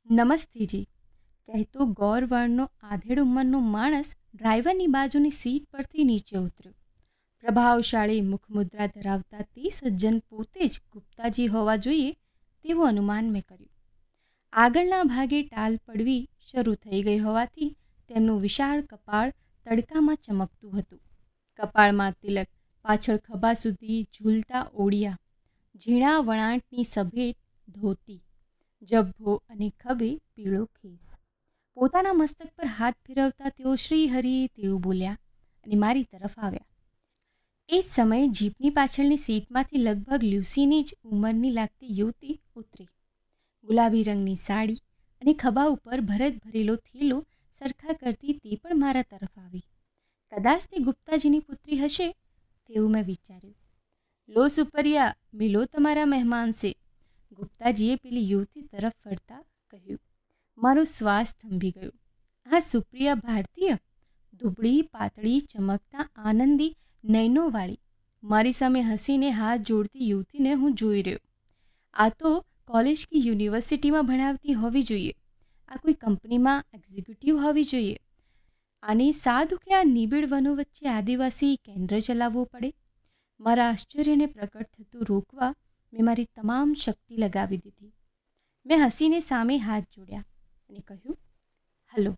નમસ્તેજી, કહેતો ગૌરવર્ણનો આધેડ ઉંમરનો માણસ ડ્રાઈવરની બાજુની સીટ પરથી નીચે ઉતર્યો. પ્રભાવશાળી મુખમુદ્રા ધરાવતા તે સજ્જન પોતે જ ગુપ્તાજી હોવા જોઈએ તેવું અનુમાન મેં કર્યું. આગળના ભાગે ટાલ પડવી શરૂ થઈ ગઈ હોવાથી તેમનું વિશાળ કપાળ તડકામાં ચમકતું હતું. કપાળમાં તિલક, પાછળ ખભા સુધી ઝૂલતા ઓળિયા, ઝીણા વણાટની સભેટ ધોતી, જભ્ભો અને ખભે પીળો ખેસ. પોતાના મસ્તક પર હાથ ફેરવતા તેઓ શ્રી હરિ તેવું બોલ્યા અને મારી તરફ આવ્યા. એ જ સમયે જીપની પાછળની સીટમાંથી લગભગ લ્યુસીની જ ઉંમરની લાગતી યુવતી ઉતરી. ગુલાબી રંગની સાડી અને ખભા ઉપર ભરત ભરેલો થેલો સરખા કરતી તે પણ મારા તરફ આવી. કદાચ તે ગુપ્તાજીની પુત્રી હશે તેવું મેં વિચાર્યું. લો સુપરિયા, મિલો તમારા મહેમાન છે, ગુપ્તાજીએ પેલી યુવતી તરફ ફરતા કહ્યું. મારો શ્વાસ થંભી ગયો. આ સુપ્રિયા ભારતીય, દુબળી, પાતળી, ચમકતા, આનંદી નયનોવાળી મારી સામે હસીને હાથ જોડતી યુવતીને હું જોઈ રહ્યો. આ તો કોલેજ કે યુનિવર્સિટીમાં ભણાવતી હોવી જોઈએ. આ કોઈ કંપનીમાં એક્ઝિક્યુટિવ હોવી જોઈએ. આને સાધુ કે આ નિબિડ વનો વચ્ચે આદિવાસી કેન્દ્ર ચલાવવું પડે? મારા આશ્ચર્યને પ્રકટ થતું રોકવા મેં મારી તમામ શક્તિ લગાવી દીધી. મેં હસીને સામે હાથ જોડ્યા અને કહ્યું, હલો.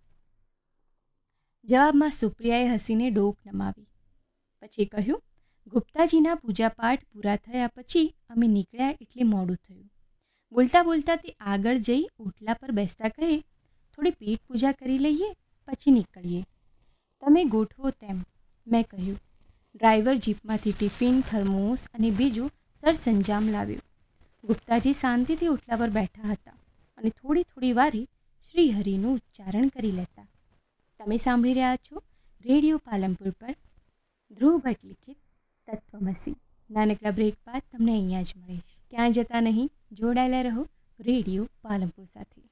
જવાબમાં સુપ્રિયાએ હસીને ડોક નમાવી. પછી કહ્યું, ગુપ્તાજીના પૂજાપાઠ પૂરા થયા પછી અમે નીકળ્યા એટલે મોડું થયું. બોલતા બોલતા તે આગળ જઈ ઓટલા પર બેસતા કહે, થોડી પેટ પૂજા કરી લઈએ પછી નીકળીએ. તમે ગોઠવો તેમ, મેં કહ્યું. ડ્રાઈવર જીપમાંથી ટિફિન, થર્મોસ અને બીજું સરસંજામ લાવ્યું. ગુપ્તાજી શાંતિથી ઓટલા પર બેઠા હતા અને થોડી થોડી વારે શ્રી હરિનું ઉચ્ચારણ કરી લેતા. તમે સાંભળી રહ્યા છો રેડિયો પાલનપુર પર ધ્રુવ ભટ્ટ લિખિત તત્વમસી. નાનકડા બ્રેક બાદ તમને અહીંયા જ મળીશ. ક્યાં જતા નહીં, જોડાયેલા રહો રેડિયો પાલનપુર સાથે.